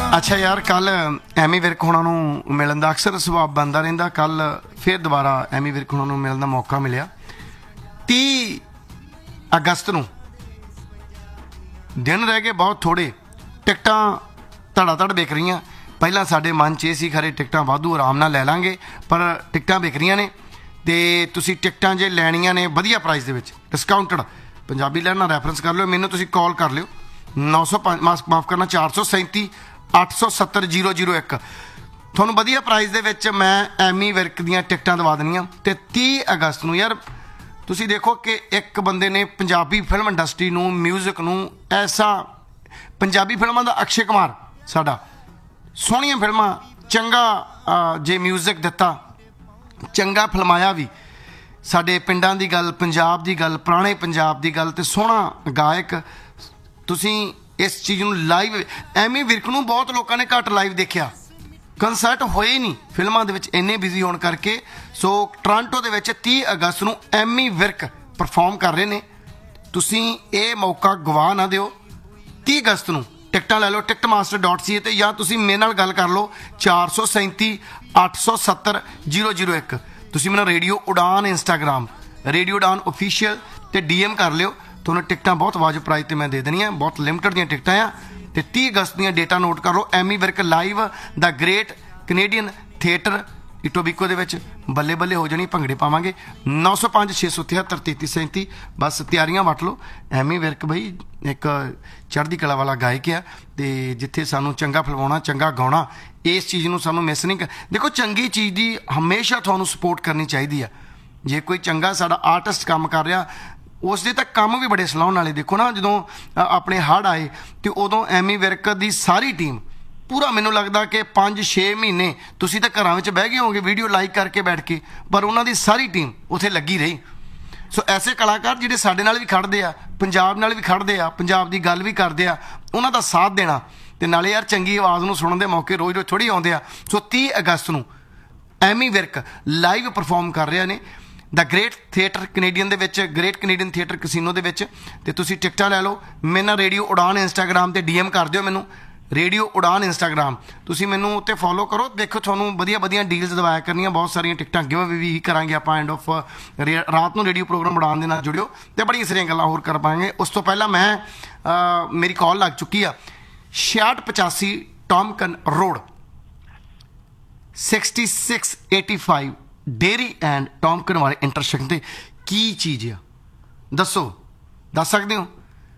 ਅੱਛਾ ਯਾਰ, ਕੱਲ ਐਮੀ ਵਿਰਕ ਹੋਣਾ ਨੂੰ ਮਿਲਣ ਦਾ ਅਕਸਰ ਸੁਭਾਅ ਬਣਦਾ ਰਹਿੰਦਾ। ਕੱਲ ਫਿਰ ਦੁਬਾਰਾ ਐਮੀ ਵਿਰਕ ਹੋਣਾ ਨੂੰ ਮਿਲਣ ਦਾ ਮੌਕਾ ਮਿਲਿਆ। 30 ਅਗਸਤ ਨੂੰ ਦਿਨ ਰਹਿ ਗਏ ਬਹੁਤ ਥੋੜ੍ਹੇ। ਟਿਕਟਾਂ ਧੜਾ ਧੜ ਵਿਕ ਰਹੀਆਂ। ਪਹਿਲਾਂ ਸਾਡੇ ਮਨ 'ਚ ਇਹ ਸੀ ਖਰੇ ਟਿਕਟਾਂ ਵਾਧੂ ਆਰਾਮ ਨਾਲ ਲੈ ਲਾਂਗੇ, ਪਰ ਟਿਕਟਾਂ ਵਿਕ ਰਹੀਆਂ ਨੇ। ਅਤੇ ਤੁਸੀਂ ਟਿਕਟਾਂ ਜੇ ਲੈਣੀਆਂ ਨੇ ਵਧੀਆ ਪ੍ਰਾਈਸ ਦੇ ਵਿੱਚ, ਡਿਸਕਾਊਂਟਡ, ਪੰਜਾਬੀ ਲੈਣ ਨਾਲ ਰੈਫਰੈਂਸ ਕਰ ਲਿਓ, ਮੈਨੂੰ ਤੁਸੀਂ ਕਾਲ ਕਰ ਲਿਓ 905 ਮਾਫ ਕਰਨਾ 437 870 001। ਤੁਹਾਨੂੰ ਵਧੀਆ ਪ੍ਰਾਈਸ ਦੇ ਵਿੱਚ ਮੈਂ ਐਮੀ ਵਿਰਕ ਦੀਆਂ ਟਿਕਟਾਂ ਦਵਾ ਦੇਣੀਆਂ। ਅਤੇ 30 ਅਗਸਤ ਨੂੰ ਯਾਰ ਤੁਸੀਂ ਦੇਖੋ ਕਿ ਇੱਕ ਬੰਦੇ ਨੇ ਪੰਜਾਬੀ ਫਿਲਮ ਇੰਡਸਟਰੀ ਨੂੰ, ਮਿਊਜ਼ਿਕ ਨੂੰ ਐਸਾ, ਪੰਜਾਬੀ ਫਿਲਮਾਂ ਦਾ ਅਕਸ਼ੇ ਕੁਮਾਰ ਸਾਡਾ, ਸੋਹਣੀਆਂ ਫਿਲਮਾਂ, ਚੰਗਾ ਜੇ ਮਿਊਜ਼ਿਕ ਦਿੱਤਾ, ਚੰਗਾ ਫਿਲਮਾਇਆ ਵੀ, ਸਾਡੇ ਪਿੰਡਾਂ ਦੀ ਗੱਲ, ਪੰਜਾਬ ਦੀ ਗੱਲ, ਪੁਰਾਣੇ ਪੰਜਾਬ ਦੀ ਗੱਲ, ਅਤੇ ਸੋਹਣਾ ਗਾਇਕ। ਤੁਸੀਂ ਇਸ ਚੀਜ਼ ਨੂੰ ਲਾਈਵ, ਐਮੀ ਵਿਰਕ ਨੂੰ ਬਹੁਤ ਲੋਕਾਂ ਨੇ ਘੱਟ ਲਾਈਵ ਦੇਖਿਆ, ਕੰਸਰਟ ਹੋਏ ਹੀ ਨਹੀਂ ਫਿਲਮਾਂ ਦੇ ਵਿੱਚ ਇੰਨੇ ਬਿਜ਼ੀ ਹੋਣ ਕਰਕੇ। ਸੋ ਟੋਰਾਂਟੋ ਦੇ ਵਿੱਚ 30 ਅਗਸਤ ਨੂੰ ਐਮੀ ਵਿਰਕ ਪਰਫਾਰਮ ਕਰ ਰਹੇ ਨੇ। ਤੁਸੀਂ ਇਹ ਮੌਕਾ ਗਵਾ ਨਾ ਦਿਓ। 30 ਅਗਸਤ ਨੂੰ ਟਿਕਟਾਂ ਲੈ ਲਓ ticketmaster.ca 'ਤੇ, ਜਾਂ ਤੁਸੀਂ ਮੇਰੇ ਨਾਲ ਗੱਲ ਕਰ ਲਓ 437 870 001। ਤੁਸੀਂ ਮੈਨੂੰ ਰੇਡੀਓ ਉਡਾਨ ਇੰਸਟਾਗ੍ਰਾਮ, ਰੇਡੀਓ ਉਡਾਨ ਓਫੀਸ਼ੀਅਲ 'ਤੇ DM ਕਰ ਲਿਓ। ਤੁਹਾਨੂੰ ਟਿਕਟਾਂ ਬਹੁਤ ਵਾਜਬ ਪ੍ਰਾਈਸ 'ਤੇ ਮੈਂ ਦੇ ਦੇਣੀਆਂ, ਬਹੁਤ ਲਿਮਟਡ ਦੀਆਂ ਟਿਕਟਾਂ ਆ। ਅਤੇ 30 ਅਗਸਤ ਦੀਆਂ ਡੇਟਾਂ ਨੋਟ ਕਰ ਲਓ। ਐਮੀ ਵਿਰਕ ਲਾਈਵ ਦਾ ਗ੍ਰੇਟ ਕੈਨੇਡੀਅਨ ਥੀਏਟਰ ਇਟੋਬੀਕੋ ਦੇ ਵਿੱਚ, ਬੱਲੇ ਬੱਲੇ ਹੋ ਜਾਣੀ, ਭੰਗੜੇ ਪਾਵਾਂਗੇ। 905 673 3337। ਬਸ ਤਿਆਰੀਆਂ ਵੱਟ ਲਓ। ਐਮੀ ਵਿਰਕ ਬਈ ਇੱਕ ਚੜ੍ਹਦੀ ਕਲਾ ਵਾਲਾ ਗਾਇਕ ਆ, ਅਤੇ ਜਿੱਥੇ ਸਾਨੂੰ ਚੰਗਾ ਫਿਲਮਾਉਣਾ, ਚੰਗਾ ਗਾਉਣਾ, ਇਸ ਚੀਜ਼ ਨੂੰ ਸਾਨੂੰ ਮਿਸ ਨਹੀਂ ਦੇਖੋ, ਚੰਗੀ ਚੀਜ਼ ਦੀ ਹਮੇਸ਼ਾ ਤੁਹਾਨੂੰ ਸਪੋਰਟ ਕਰਨੀ ਚਾਹੀਦੀ ਆ। ਜੇ ਕੋਈ ਚੰਗਾ ਸਾਡਾ ਆਰਟਿਸਟ ਕੰਮ ਕਰ ਰਿਹਾ, ਉਸ ਦੇ ਤਾਂ ਕੰਮ ਵੀ ਬੜੇ ਸਲਾਹੁਣ ਵਾਲੇ। ਦੇਖੋ ਨਾ, ਜਦੋਂ ਆਪਣੇ ਹੜ੍ਹ ਆਏ ਅਤੇ ਉਦੋਂ ਐਮੀ ਵਿਰਕ ਦੀ ਸਾਰੀ ਟੀਮ, ਪੂਰਾ ਮੈਨੂੰ ਲੱਗਦਾ ਕਿ 5-6 ਮਹੀਨੇ ਤੁਸੀਂ ਤਾਂ ਘਰਾਂ ਵਿੱਚ ਬਹਿ ਗਏ ਹੋਗੇ ਵੀਡੀਓ ਲਾਈਕ ਕਰਕੇ ਬੈਠ ਕੇ, ਪਰ ਉਹਨਾਂ ਦੀ ਸਾਰੀ ਟੀਮ ਉੱਥੇ ਲੱਗੀ ਰਹੀ। ਸੋ ਐਸੇ ਕਲਾਕਾਰ ਜਿਹੜੇ ਸਾਡੇ ਨਾਲ ਵੀ ਖੜ੍ਹਦੇ ਆ, ਪੰਜਾਬ ਨਾਲ ਵੀ ਖੜ੍ਹਦੇ ਆ, ਪੰਜਾਬ ਦੀ ਗੱਲ ਵੀ ਕਰਦੇ ਆ, ਉਹਨਾਂ ਦਾ ਸਾਥ ਦੇਣਾ। ਅਤੇ ਨਾਲੇ ਯਾਰ ਚੰਗੀ ਆਵਾਜ਼ ਨੂੰ ਸੁਣਨ ਦੇ ਮੌਕੇ ਰੋਜ਼ ਰੋਜ਼ ਥੋੜ੍ਹੀ ਆਉਂਦੇ ਆ। ਸੋ 30 ਅਗਸਤ ਨੂੰ ਐਮੀ ਵਿਰਕ ਲਾਈਵ ਪਰਫਾਰਮ ਕਰ ਰਹੇ ਨੇ ਦਾ ਗ੍ਰੇਟ ਥੀਏਟਰ ਕੈਨੇਡੀਅਨ ਦੇ ਵਿੱਚ, ਗ੍ਰੇਟ ਕੈਨੇਡੀਅਨ ਥੀਏਟਰ ਕਸੀਨੋ ਦੇ ਵਿੱਚ। ਅਤੇ ਤੁਸੀਂ ਟਿਕਟਾਂ ਲੈ ਲਓ। ਮੇਰੇ ਨਾਲ ਰੇਡੀਓ ਉਡਾਨ ਇੰਸਟਾਗ੍ਰਾਮ 'ਤੇ DM ਕਰ ਦਿਓ ਮੈਨੂੰ, ਰੇਡੀਓ ਉਡਾਨ ਇੰਸਟਾਗ੍ਰਾਮ। ਤੁਸੀਂ ਮੈਨੂੰ ਉੱਤੇ ਫੋਲੋ ਕਰੋ। ਦੇਖੋ, ਤੁਹਾਨੂੰ ਵਧੀਆ ਵਧੀਆ ਡੀਲਸ ਦਵਾਇਆ ਕਰਨੀਆਂ, ਬਹੁਤ ਸਾਰੀਆਂ ਟਿਕਟਾਂ ਗਿਵ ਅਵੇ ਵੀ ਕਰਾਂਗੇ ਆਪਾਂ। ਐਂਡ ਆਫ ਰਾਤ ਨੂੰ ਰੇਡੀਓ ਪ੍ਰੋਗਰਾਮ ਉਡਾਨ ਦੇ ਨਾਲ ਜੁੜਿਓ, ਅਤੇ ਬੜੀਆਂ ਸਾਰੀਆਂ ਗੱਲਾਂ ਹੋਰ ਕਰ ਪਾਵਾਂਗੇ। ਉਸ ਤੋਂ ਪਹਿਲਾਂ ਮੇਰੀ ਕਾਲ ਲੱਗ ਚੁੱਕੀ ਆ 6685 ਟੌਮਕਨ ਰੋਡ 6685 ਡੇਅਰੀ ਐਂਡ ਟੌਮਕਨ ਵਾਲੇ ਇੰਟਰਸੈਕਸ਼ਨ 'ਤੇ। ਕੀ ਚੀਜ਼ ਆ ਦੱਸੋ, ਦੱਸ ਸਕਦੇ ਹੋ?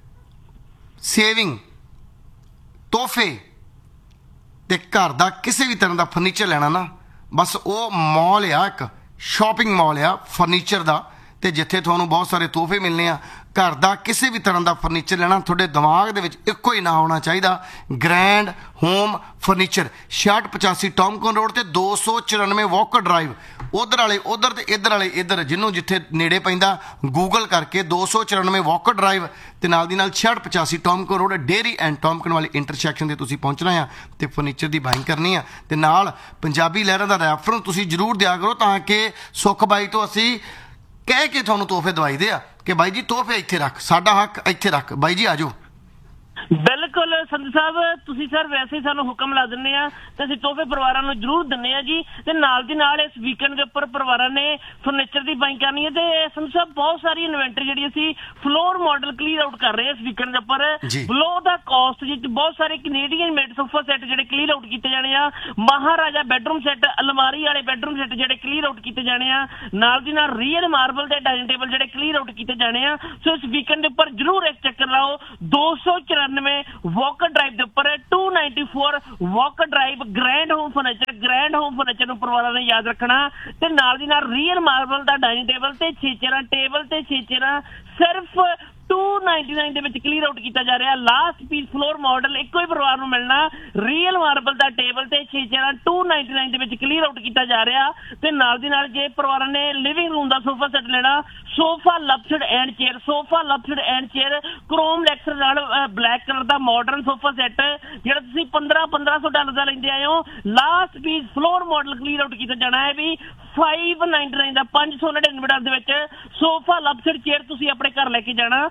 ਸੇਵਿੰਗ, ਤੋਹਫੇ ਅਤੇ ਘਰ ਦਾ ਕਿਸੇ ਵੀ ਤਰ੍ਹਾਂ ਦਾ ਫਰਨੀਚਰ ਲੈਣਾ ਨਾ, ਬਸ ਉਹ ਮਾਲ ਆ, ਇੱਕ ਸ਼ਾਪਿੰਗ ਮਾਲ ਆ ਫਰਨੀਚਰ ਦਾ, ਅਤੇ ਜਿੱਥੇ ਤੁਹਾਨੂੰ ਬਹੁਤ ਸਾਰੇ ਤੋਹਫੇ ਮਿਲਣੇ ਆ। ਘਰ ਦਾ ਕਿਸੇ ਵੀ ਤਰ੍ਹਾਂ ਦਾ ਫਰਨੀਚਰ ਲੈਣਾ, ਤੁਹਾਡੇ ਦਿਮਾਗ ਦੇ ਵਿੱਚ ਇੱਕੋ ਹੀ ਨਾਂ ਹੋਣਾ ਚਾਹੀਦਾ, ਗ੍ਰੈਂਡ ਹੋਮ ਫਰਨੀਚਰ। 6685 ਟੌਮਕਨ ਰੋਡ 'ਤੇ 294 ਵਾਕਰ ਡਰਾਈਵ। ਉਧਰ ਵਾਲੇ ਉਧਰ ਅਤੇ ਇੱਧਰ ਵਾਲੇ ਇੱਧਰ, ਜਿਹਨੂੰ ਜਿੱਥੇ ਨੇੜੇ ਪੈਂਦਾ ਗੂਗਲ ਕਰਕੇ 294 ਵਾਕਰ ਡਰਾਈਵ, ਅਤੇ ਨਾਲ ਦੀ ਨਾਲ 6685 ਟੌਮਕਨ ਰੋਡ ਡੇਅਰੀ ਐਂਡ ਟੌਮਕਨ ਵਾਲੇ ਇੰਟਰਸੈਕਸ਼ਨ 'ਤੇ ਤੁਸੀਂ ਪਹੁੰਚਣਾ ਆ, ਅਤੇ ਫਰਨੀਚਰ ਦੀ ਬਾਇੰਗ ਕਰਨੀ ਆ। ਅਤੇ ਨਾਲ ਪੰਜਾਬੀ ਲਹਿਰਾਂ ਦਾ ਰੈਫਰੈਂਸ ਤੁਸੀਂ ਜ਼ਰੂਰ ਦਿਆ ਕਰੋ, ਤਾਂ ਕਿ ਸੁੱਖ ਬਾਈ ਤੋਂ ਅਸੀਂ ਕਹਿ ਕੇ ਤੁਹਾਨੂੰ ਤੋਹਫੇ ਦਵਾਈ ਦੇ ਆ ਕਿ ਬਾਈ ਜੀ ਤੋਹਫੇ ਇੱਥੇ ਰੱਖ, ਸਾਡਾ ਹੱਕ ਇੱਥੇ ਰੱਖ। ਬਾਈ ਜੀ ਆ ਜਾਓ। ਬਿਲਕੁਲ ਸੰਧੂ ਸਾਹਿਬ, ਤੁਸੀਂ ਸਰ ਵੈਸੇ ਹੀ ਸਾਨੂੰ ਹੁਕਮ ਲਾ ਦਿੰਦੇ ਆ ਤੇ ਅਸੀਂ ਤੋਹਫੇ ਪਰਿਵਾਰਾਂ ਨੂੰ ਜ਼ਰੂਰ ਦਿੰਦੇ ਆ ਜੀ। ਤੇ ਨਾਲ ਦੀ ਨਾਲ ਇਸ ਵੀਕਐਂਡ ਦੇ ਉੱਪਰ ਪਰਿਵਾਰਾਂ ਨੇ ਫਰਨੀਚਰ ਦੀ ਬਾਇੰਗ ਕਰਨੀ ਹੈ। ਤੇ ਸੰਧੂ ਸਾਹਿਬ ਬਹੁਤ ਸਾਰੀ ਇਨਵੈਂਟਰੀ ਜਿਹੜੀ ਅਸੀਂ ਫਲੋਰ ਮਾਡਲ ਕਲੀਅਰ ਆਊਟ ਕਰ ਰਹੇ ਹਾਂ ਇਸ ਵੀਕਐਂਡ ਦੇ ਉੱਪਰ। ਬਿਲੋ ਦਾ ਕਾਸਟ ਵਿੱਚ ਬਹੁਤ ਸਾਰੇ ਕੈਨੇਡੀਅਨ ਮੇਡ ਸੋਫਾ ਸੈੱਟ ਜਿਹੜੇ ਕਲੀਅਰ ਆਊਟ ਕੀਤੇ ਜਾਣੇ ਆ, ਮਹਾਰਾਜਾ ਬੈਡਰੂਮ ਸੈੱਟ, ਅਲਮਾਰੀ ਵਾਲੇ ਬੈਡਰੂਮ ਸੈੱਟ ਜਿਹੜੇ ਕਲੀਅਰ ਆਊਟ ਕੀਤੇ ਜਾਣੇ ਆ, ਨਾਲ ਦੀ ਨਾਲ ਰੀਅਲ ਮਾਰਬਲ ਦੇ ਡਾਈਨਿੰਗ ਟੇਬਲ ਜਿਹੜੇ ਕਲੀਅਰ ਆਊਟ ਕੀਤੇ ਜਾਣੇ ਆ। ਸੋ ਇਸ ਵੀਕਐਂਡ ਦੇ ਉੱਪਰ ਜ਼ਰੂਰ ਇੱਕ ਚੱਕਰ ਲਾਓ। 294 ਵਾਕਰ ਡਰਾਈਵ ਦੇ ਉੱਪਰ 294 Walker drive grand home furniture. Grand home furniture ਨੂੰ ਪਰਿਵਾਰਾਂ ਨੇ ਯਾਦ ਰੱਖਣਾ। ਤੇ ਨਾਲ ਦੀ ਨਾਲ ਰੀਅਲ ਮਾਰਬਲ ਦਾ ਡਾਈਨਿੰਗ ਟੇਬਲ ਤੇ 6 ਚੇਅਰਾਂ, ਟੇਬਲ ਤੇ 6 ਚੇਅਰਾਂ ਸਿਰਫ 299 ਦੇ ਵਿੱਚ ਕਲੀਅਰ ਆਊਟ ਕੀਤਾ ਜਾ ਰਿਹਾ। ਲਾਸਟ ਪੀਸ ਫਲੋਰ ਮਾਡਲ ਇੱਕੋ ਹੀ ਪਰਿਵਾਰ ਨੂੰ ਮਿਲਣਾ। ਰੀਅਲ ਮਾਰਬਲ ਦਾ ਟੇਬਲ ਤੇ 6 ਚੇਅਰਾਂ 299 ਦੇ ਵਿੱਚ ਕਲੀਅਰ ਆਊਟ ਕੀਤਾ ਜਾ ਰਿਹਾ। ਤੇ ਨਾਲ ਦੀ ਨਾਲ ਜੇ ਪਰਿਵਾਰਾਂ ਨੇ ਲਿਵਿੰਗ ਰੂਮ ਦਾ ਸੋਫਾ ਸੈੱਟ ਲੈਣਾ, sofa ਲਪਸਡ and chair, sofa ਲਪਸਡ and chair chrome ਲੈਕਸਰ ਨਾਲ ਬਲੈਕ ਕਲਰ ਦਾ ਮਾਡਰਨ ਸੋਫਾ ਸੈੱਟ ਜਿਹੜਾ ਤੁਸੀਂ $1500 ਦਾ ਲੈਂਦੇ ਆਏ ਹੋ, last piece floor model clear out ਕੀਤਾ ਜਾਣਾ ਹੈ ਵੀ 599 ਦਾ $599 ਦੇ ਵਿੱਚ ਸੋਫਾ ਲਪਸਡ ਚੇਅਰ ਤੁਸੀਂ ਆਪਣੇ ਘਰ ਲੈ ਕੇ ਜਾਣਾ।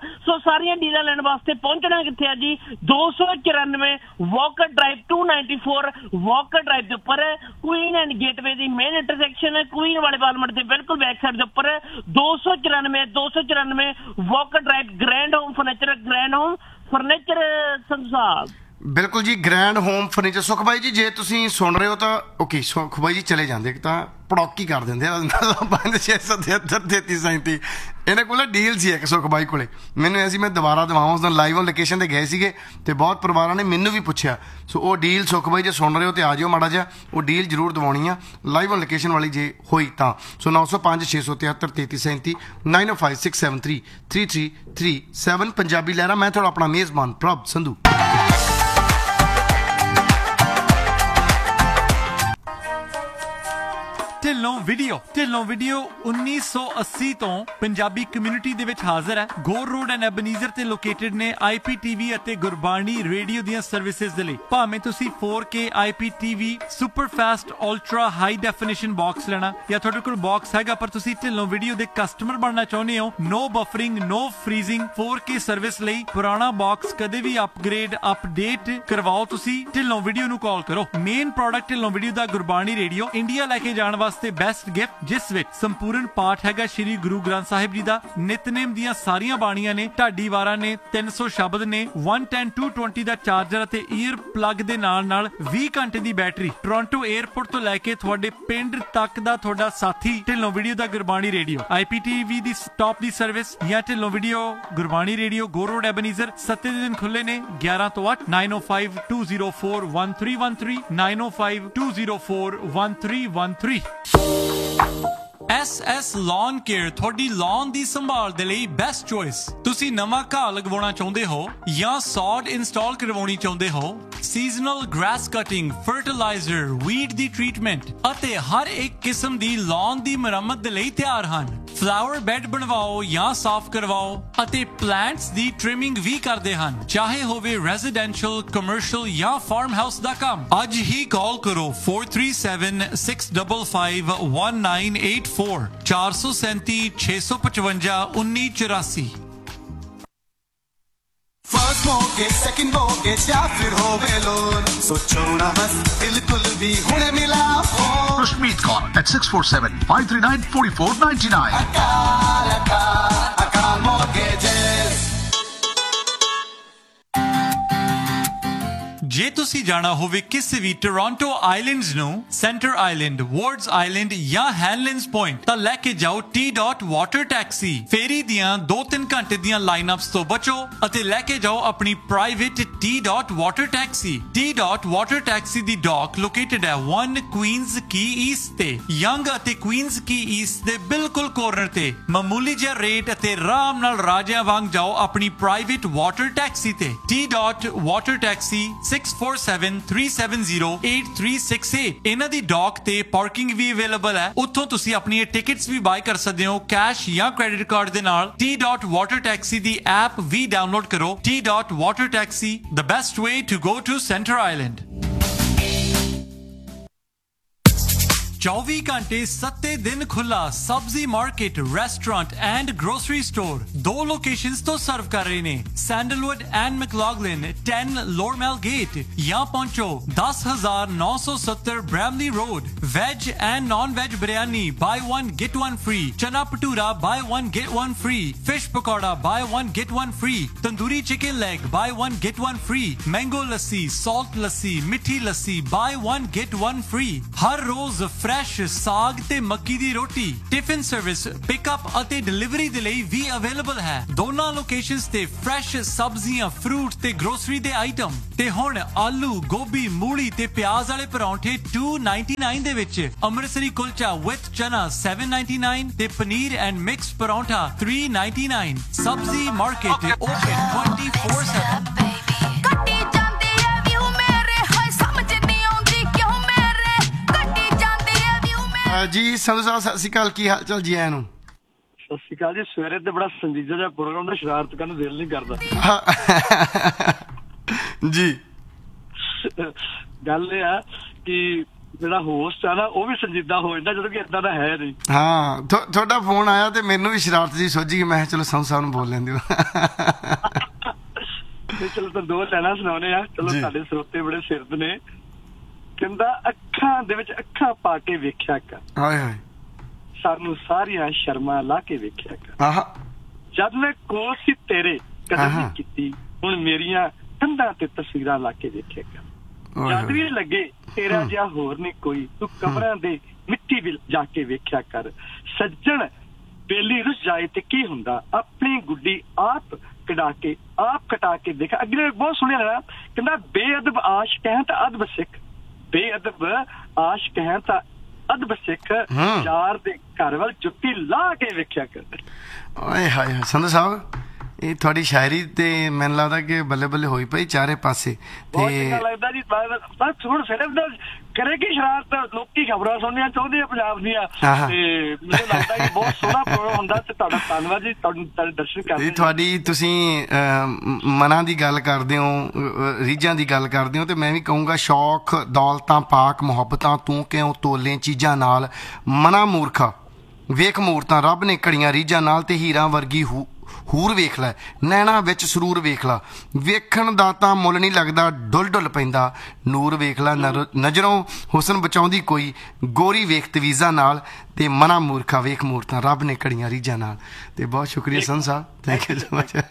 ਸੋ ਸਾਰੀਆਂ ਡੀਲਾਂ ਲੈਣ ਵਾਸਤੇ ਪਹੁੰਚਣਾ ਕਿੱਥੇ ਆ ਜੀ? 294 ਵਾਕਰ ਡਰਾਈਵ 294 ਵਾਕਰ ਡਰਾਈਵ ਦੇ ਉੱਪਰ Queen and gateway the main intersection ਹੈ, ਕੁਈਨ ਵਾਲੇ ਬਾਲਮਟ ਦੇ ਬਿਲਕੁਲ ਬੈਕ ਸਾਈਡ ਦੇ ਉੱਪਰ 294 Walker drive, grand home furniture, grand home furniture Sandhu ਸਾਹਿਬ। ਬਿਲਕੁਲ ਜੀ, ਗ੍ਰੈਂਡ ਹੋਮ ਫਰਨੀਚਰ। ਸੁਖ ਬਾਈ ਜੀ, ਜੇ ਤੁਸੀਂ ਸੁਣ ਰਹੇ ਹੋ ਤਾਂ ਓਕੇ, ਸੁਖ ਬਾਈ ਜੀ ਚਲੇ ਜਾਂਦੇ ਤਾਂ ਪੜੌਕੀ ਕਰ ਦਿੰਦੇ ਆ 5-6-7-33-37। ਇਹਨਾਂ ਕੋਲ ਡੀਲ ਸੀ ਇੱਕ ਸੁਖ ਬਾਈ ਕੋਲੇ, ਮੈਨੂੰ ਐਸੀ ਮੈਂ ਦੁਬਾਰਾ ਦਵਾਵਾਂ। ਉਸ ਦਿਨ ਲਾਈਵ ਔਨ ਲੋਕੇਸ਼ਨ ਤੇ ਗਏ ਸੀਗੇ ਤੇ ਬਹੁਤ ਪਰਿਵਾਰਾਂ ਨੇ ਮੈਨੂੰ ਵੀ ਪੁੱਛਿਆ। ਸੋ ਉਹ ਡੀਲ ਸੁਖ ਬਾਈ ਜੇ ਸੁਣ ਰਹੇ ਹੋ ਤੇ ਆ ਜਾਓ ਮਾੜਾ ਜਿਹਾ, ਉਹ ਡੀਲ ਜ਼ਰੂਰ ਦਵਾਉਣੀ ਆ ਲਾਈਵ ਔਨ ਲੋਕੇਸ਼ਨ ਵਾਲੀ ਜੇ ਹੋਈ ਤਾਂ। ਸੋ 905-673-3337 905-673-3337 ਪੰਜਾਬੀ ਲਹਿਰਾ। ਮੈਂ ਤੁਹਾਡਾ ਆਪਣਾ ਮੇਜ਼ਬਾਨ ਪ੍ਰਭ ਸੰਧੂ। ਢਿੱਲੋਂ ਵੀਡੀਓ 1980 ਤੋਂ ਪੰਜਾਬੀ ਕਮਿਊਨਿਟੀ ਦੇ ਵਿੱਚ ਹਾਜ਼ਰ ਹੈ। ਗੋਰ ਰੋਡ ਐਂਡ ਐਬਨੀਜ਼ਰ ਤੇ ਲੋਕੇਟਡ ਨੇ IPTV ਅਤੇ ਗੁਰਬਾਣੀ ਰੇਡੀਓ ਦੀਆਂ ਸਰਵਿਸਿਜ਼ ਦੇ ਲਈ। ਭਾਵੇਂ ਤੁਸੀਂ 4K IPTV super fast ultra high definition box ਲੈਣਾ ਜਾਂ ਤੁਹਾਡੇ ਕੋਲ ਬਾਕਸ ਹੈਗਾ ਪਰ ਤੁਸੀਂ ਢਿੱਲੋਂ ਵੀਡੀਓ ਦੇ ਕਸਟਮਰ ਬਣਨਾ ਚਾਹੁੰਦੇ ਹੋ, ਨੋ ਬਫਰਿੰਗ, ਨੋ ਫਰੀਜ਼ਿੰਗ, 4K ਸਰਵਿਸ ਲਈ ਪੁਰਾਣਾ ਬਾਕਸ ਕਦੇ ਵੀ ਅਪਗ੍ਰੇਡ ਅਪਡੇਟ ਕਰਵਾਓ ਤੁਸੀਂ ਢਿੱਲੋਂ ਵੀਡੀਓ ਨੂੰ ਕਾਲ ਕਰੋ। ਮੇਨ ਪ੍ਰੋਡਕਟ ਢਿੱਲੋਂ ਵੀਡੀਓ ਦਾ ਗੁਰਬਾਣੀ ਰੇਡੀਓ, ਇੰਡੀਆ ਲੈ ਕੇ ਜਾਣ ਵਾਸਤੇ ਬੈਸਟ ਗਿਫਟ, ਜਿਸ ਵਿੱਚ ਸੰਪੂਰਨ ਪਾਠ ਹੈਗਾ ਸ਼੍ਰੀ ਗੁਰੂ ਗ੍ਰੰਥ ਸਾਹਿਬ ਜੀ ਦਾ, ਨਿਤਨੇਮ ਦੀਆਂ ਸਾਰੀਆਂ ਬਾਣੀਆਂ ਨੇ, ਢਾਡੀ ਵਾਰਾਂ ਨੇ, 300 ਸ਼ਬਦ ਨੇ, 110 220 ਦਾ ਚਾਰਜਰ ਅਤੇ ਈਅਰ ਪਲੱਗ ਦੇ ਨਾਲ 20 ਘੰਟੇ ਦੀ ਬੈਟਰੀ। ਟੋਰਾਂਟੋ 에ਅਰਪੋਰਟ ਤੋਂ ਲੈ ਕੇ ਤੁਹਾਡੇ ਪਿੰਡ ਤੱਕ ਦਾ ਤੁਹਾਡਾ ਸਾਥੀ ਢਿੱਲੋਂ ਵੀਡੀਓ ਦਾ ਗੁਰਬਾਣੀ ਰੇਡੀਓ। IPTV ਦੀ ਸਟਾਪ ਦੀ ਸਰਵਿਸ ਜਾਂ ਢਿੱਲੋਂ ਵੀਡੀਓ ਗੁਰਬਾਣੀ ਰੇਡੀਓ ਗੋ ਰੋਡ ਐਬਨੀਜ਼ਰ 7 ਦਿਨ ਖੁੱਲੇ ਨੇ 11 ਤੋਂ 8। 905-204-1313 905-204-1313। SS Lawn Care ਤੁਹਾਡੀ lawn ਦੀ ਸੰਭਾਲ ਦੇ ਲਈ ਬੈਸਟ ਚੋਇਸ। ਤੁਸੀਂ ਨਵਾਂ ਘਾਹ ਲਗਵਾਉਣਾ ਚਾਹੁੰਦੇ ਹੋ ਜਾਂ ਸੌਡ ਇੰਸਟਾਲ ਕਰਵਾਉਣੀ ਚਾਹੁੰਦੇ ਹੋ, seasonal grass cutting, fertiliser, weed ਦੀ ਟ੍ਰੀਟਮੈਂਟ ਅਤੇ ਹਰ ਇੱਕ ਕਿਸਮ ਦੀ lawn ਦੀ ਮੁਰੰਮਤ ਦੇ ਲਈ ਤਿਆਰ ਹਨ। ਫਲਾਵਰ ਬੈੱਡ ਬਣਵਾਓ ਜਾਂ ਸਾਫ਼ ਕਰਵਾਓ ਅਤੇ ਪਲਾਂਟਸ ਦੀ ਟ੍ਰਿਮਿੰਗ ਵੀ ਕਰਦੇ ਹਨ, ਚਾਹੇ ਹੋਵੇ ਰੈਜ਼ੀਡੈਂਸ਼ੀਅਲ, ਕਮਰਸ਼ੀਅਲ ਜਾਂ ਫਾਰਮ ਹਾਊਸ ਦਾ ਕੰਮ। ਅੱਜ ਹੀ ਕਾਲ ਕਰੋ 437-655-1984 437-655-1984। फर्स्ट मोर्गेज, सेकंड मोर्गेज या फिर होवे लोन, सोचो ना बस बिल्कुल भी हुने मिला phone. Rushmeet Khan at 647-539-4499. Akal Mortgages। ਜੇ ਤੁਸੀਂ ਜਾਣਾ ਹੋਵੇ ਕਿਸੇ ਵੀ ਟੋਰਾਂਟੋ ਆਈਲੈਂਡਸ ਨੂੰ, ਸੈਂਟਰ ਆਈਲੈਂਡ, ਵਾਰਡਸ ਆਈਲੈਂਡ ਜਾਂ ਹੈਨਲਿੰਸ ਪੁਆਇੰਟ, ਤਾਂ ਲੈ ਕੇ ਜਾਓ T ਵਾਟਰ ਟੈਕਸੀ। ਫੇਰੀ ਦੀਆਂ 2-3 ਘੰਟੇ ਦੀਆਂ ਲਾਈਨਅਪਸ ਤੋਂ ਬਚੋ ਅਤੇ ਲੈ ਕੇ ਜਾਓ ਆਪਣੀ private T water taxi. T water taxi ਦੀ ਡੌਕ ਲੋਕੇਟਡ ਹੈ 1 ਕੁਈਨਜ਼ ਕੀ ਈਸਟ ਤੇ, ਯੰਗ ਅਤੇ ਕੁਈਨਜ਼ ਕੀ ਈਸਟ ਦੇ ਬਿਲਕੁਲ ਕੋਰਨਰ ਤੇ। ਮਾਮੂਲੀ ਜਿਹਾ ਰੇਟ ਅਤੇ ਆਰਾਮ ਨਾਲ ਰਾਜਿਆਂ ਵਾਂਗ ਜਾਓ ਆਪਣੀ ਪ੍ਰਾਈਵੇਟ ਵਾਟਰ ਟੈਕਸੀ ਤੇ। T water taxi 647-370-8368। ਇਹਨਾਂ ਦੀ ਡੌਕ ਤੇ ਪਾਰਕਿੰਗ ਵੀ ਅਵੇਲੇਬਲ ਹੈ, ਉੱਥੋਂ ਤੁਸੀਂ ਆਪਣੀਆਂ ਟਿਕਟਸ ਵੀ ਬਾਈ ਕਰ ਸਕਦੇ ਹੋ ਕੈਸ਼ ਜਾਂ ਕ੍ਰੈਡਿਟ ਕਾਰਡ ਦੇ ਨਾਲ। T ਵਾਟਰ ਟੈਕਸੀ ਦੀ ਐਪ ਵੀ ਡਾਊਨਲੋਡ ਕਰੋ। T water taxi, the best way to go to Center Island। 24 ਘੰਟੇ 7 ਦਿਨ ਖੁੱਲਾ ਸਬਜ਼ੀ market, restaurant and grocery store 2 locations ਤੋਂ ਸਰਵ ਕਰ ਰਹੇ ਨੇ, ਸੈਂਡਲਵੁੱਡ ਐਂਡ ਮੈਕਲੌਗਲਿਨ 10 ਲੋਰਮੈਲ ਗੇਟ, ਜਾਂ ਪਹੁੰਚੋ 10970 Bramley road. Veg and non veg biryani buy one get one free, ਚਨਾ bhatura buy one get one free, fish pakora buy one get one free, tandoori chicken leg buy one get one free, mango ਲੱਸੀ, salt ਲੱਸੀ, ਮਿੱਠੀ ਲੱਸੀ buy one get one free। ਹਰ ਰੋਜ਼ fresh ਸਾਗ ਤੇ ਮੱਕੀ ਦੀ ਰੋਟੀ। Tiffin service, pickup ਅਤੇ delivery ਦੇ ਲਈ ਵੀ available ਹੈ। ਦੋਨਾਂ ਲੋਕੇਸ਼ਨਸ ਤੇ ਫਰੈਸ਼ ਸਬਜ਼ੀਆਂ, ਫਰੂਟ ਤੇ ਗਰੋਸਰੀ ਦੇ ਆਈਟਮ। ਤੇ ਹੁਣ ਆਲੂ, ਗੋਭੀ, ਮੂਲੀ ਤੇ ਪਿਆਜ਼ ਵਾਲੇ ਪਰੌਂਠੇ $2.99 ਦੇ ਵਿੱਚ। ਅੰਮ੍ਰਿਤਸਰੀ ਕੁਲਚਾ ਵਿਦ ਚਨਾ $7.99 ਤੇ ਪਨੀਰ ਐਂਡ ਮਿਕਸ ਪਰੌਂਠਾ $3.99। ਸਬਜ਼ੀ ਮਾਰਕੀਟ ਓਪਨ 24/7। ਜੀ ਸੰਧੂ ਸਾਹਿਬ ਸਤਿ ਸ਼੍ਰੀ ਅਕਾਲ, ਕੀ ਹਾਲ ਚਾਲ ਜੀ? ਆਇਆਂ ਨੂੰ ਸਤਿ ਸ਼੍ਰੀ ਅਕਾਲ ਜੀ। ਸਵੇਰੇ ਤੇ ਬੜਾ ਸੰਜੀਦਾ ਜਿਹਾ ਪ੍ਰੋਗਰਾਮ ਦਾ, ਸ਼ਰਾਰਤ ਕਰਨ ਨੂੰ ਦਿਲ ਨਹੀਂ ਕਰਦਾ ਜੀ। ਗੱਲ ਇਹ ਆ ਕਿ ਜਿਹੜਾ ਹੋਸਟ ਆ ਨਾ ਉਹ ਵੀ ਸੰਜੀਦਾ ਹੋ ਜਾਂਦਾ ਜਦੋਂ ਕਿ ਏਦਾਂ ਦਾ ਹੈ ਨਹੀਂ। ਹਾਂ ਤੁਹਾਡਾ ਫੋਨ ਆਇਆ ਤੇ ਮੈਨੂੰ ਵੀ ਸ਼ਰਾਰਤ ਜੀ ਸੋਝੀ, ਮੈਂ ਚਲੋ ਸੰਧੂ ਸਾਹਿਬ ਨੂੰ ਬੋਲ ਲੈਂਦੇ ਹੋ। ਚਲੋ ਤਾਂ ਦੋ ਲੈਣਾ ਸੁਣਾਉਣੇ ਆ। ਚਲੋ ਸਾਡੇ ਸਰੋਤੇ ਬੜੇ ਸਿਰਦ ਨੇ। ਕਹਿੰਦਾ ਅੱਖਾਂ ਦੇ ਵਿੱਚ ਅੱਖਾਂ ਪਾ ਕੇ ਵੇਖਿਆ ਕਰ, ਹਾਏ ਹਾਏ, ਸਾਨੂੰ ਸਾਰੀਆਂ ਸ਼ਰਮਾਂ ਲਾ ਕੇ ਵੇਖਿਆ ਕਰ। ਆਹ ਜਦ ਮੈਂ ਕੋਲ ਸੀ ਤੇਰੇ ਕਦਰ ਨਹੀਂ ਕੀਤੀ, ਹੁਣ ਮੇਰੀਆਂ ਕੰਧਾਂ ਤੇ ਤਸਵੀਰਾਂ ਲਾ ਕੇ ਵੇਖਿਆ ਕਰ। ਜਦ ਵੀ ਲੱਗੇ ਤੇਰਾ ਜਿਹਾ ਹੋਰ ਨਹੀਂ ਕੋਈ, ਤੂੰ ਕਬਰਾਂ ਦੇ ਮਿੱਟੀ ਵੀ ਜਾ ਕੇ ਵੇਖਿਆ ਕਰ। ਸੱਜਣ ਬੇਲੀ ਰੁੱਸ ਜਾਏ ਤੇ ਕੀ ਹੁੰਦਾ, ਆਪਣੀ ਗੁੱਡੀ ਆਪ ਕਟਾ ਕੇ ਦੇਖਾ। ਅੱਗੇ ਬਹੁਤ ਸੁਣਿਆ ਨਾ, ਕਹਿੰਦਾ ਬੇਅਦਬ ਆਸ਼ ਕਹਿ ਤਾਂ ਅਦਬ ਸਿੱਖ, ਬੇਅਦਬ ਆਸ਼ ਕਹਿ ਤਾਂ ਅਦਬ ਸਿੱਖ, ਯਾਰ ਦੇ ਘਰ ਵੱਲ ਜੁੱਤੀ ਲਾ ਕੇ ਵੇਖਿਆ ਕਰ। ਓਏ ਹਾਏ ਸੰਧੂ ਸਾਹਿਬ, ਇਹ ਤੁਹਾਡੀ ਸ਼ਾਇਰੀ ਤੇ ਮੈਨੂੰ ਲੱਗਦਾ ਕਿ ਬੱਲੇ ਬੱਲੇ ਹੋਈ ਪਈ ਚਾਰੇ ਪਾਸੇ। ਤੇ ਲੱਗਦਾ ਜੀ ਬਸ ਹੁਣ ਸਿਰਫ ਕਰੇਗੀ ਸ਼ਰਾਰਤ। ਲੋਕੀ ਖਬਰਾਂ ਸੁਣਨੀਆਂ ਚਾਹੁੰਦੇ ਆ ਪੰਜਾਬ ਦੀਆਂ, ਤੇ ਮੈਨੂੰ ਲੱਗਦਾ ਕਿ ਬਹੁਤ ਸੋਹਣਾ ਪ੍ਰੋਗਰਾਮ ਹੁੰਦਾ। ਤੇ ਤੁਹਾਡਾ ਧੰਨਵਾਦ ਜੀ, ਤੁਹਾਡੇ ਦਰਸ਼ਨ ਕਰਦੇ। ਤੁਹਾਡੀ ਤੁਸੀਂ ਮਨਾਂ ਦੀ ਗੱਲ ਕਰਦੇ ਹੋ, ਰੀਝਾਂ ਦੀ ਗੱਲ ਕਰਦੇ ਹੋ, ਤੇ ਮੈਂ ਵੀ ਕਹੂੰਗਾ ਸ਼ੌਕ ਦੌਲਤਾਂ ਪਾਕ ਮੁਹੱਬਤਾਂ ਤੂੰ ਕਿਉਂ ਤੋਲੇ ਚੀਜ਼ਾਂ ਨਾਲ, ਮਨਾ ਮੂਰਖਾ ਵੇਖ ਮੂਰਤਾਂ ਰੱਬ ਨੇ ਘੜੀਆਂ ਰੀਝਾਂ ਨਾਲ, ਤੇ ਹੀਰਾਂ ਵਰਗੀ ਹੂਰ ਵੇਖ ਲੈ, ਨੈਣਾ ਵਿੱਚ ਸਰੂਰ ਵੇਖ ਲਾ, ਵੇਖਣ ਦਾ ਤਾਂ ਮੁੱਲ ਨਹੀਂ ਲੱਗਦਾ, ਡੁੱਲ ਡੁੱਲ ਪੈਂਦਾ ਨੂਰ ਵੇਖ ਲੈ, ਨਜ਼ਰੋਂ ਹੁਸਨ ਬਚਾਉਂਦੀ ਕੋਈ, ਗੋਰੀ ਵੇਖ ਤਵੀਜ਼ਾਂ ਨਾਲ, ਤੇ ਮਨਾ ਮੂਰਖਾ ਵੇਖ ਮੂਰਤਾਂ ਰੱਬ ਨੇ ਘੜੀਆਂ ਰੀਝਾਂ ਨਾਲ। ਤੇ ਬਹੁਤ ਸ਼ੁਕਰੀਆ ਸੰਧੂ ਸਾਹਿਬ, ਥੈਂਕ ਯੂ ਸੋ ਮਚ।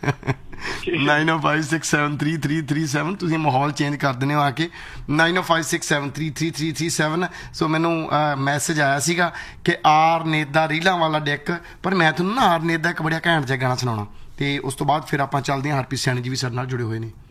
9056733337 ਤੁਸੀਂ ਮਾਹੌਲ ਚੇਂਜ ਕਰ ਦਿੰਦੇ ਹੋ ਆ ਕੇ। 9056733337। ਸੋ ਮੈਨੂੰ ਮੈਸੇਜ ਆਇਆ ਸੀਗਾ ਕਿ ਆਰ ਨੇਤ ਦਾ ਰੀਲਾਂ ਵਾਲਾ ਡੈਕ, ਪਰ ਮੈਂ ਤੁਹਾਨੂੰ ਨਾ ਆਰ ਨੇਤ ਦਾ ਇੱਕ ਬੜਾ ਘੈਂਟ ਜਿਹਾ ਗਾਣਾ ਸੁਣਾਉਣਾ, ਤੇ ਉਸ ਤੋਂ ਬਾਅਦ ਫਿਰ ਆਪਾਂ ਚੱਲਦੇ ਹਾਂ। ਹਰਪ੍ਰੀਤ ਸੈਣੀ ਜੀ ਵੀ ਸਾਡੇ ਨਾਲ ਜੁੜੇ ਹੋਏ ਨੇ।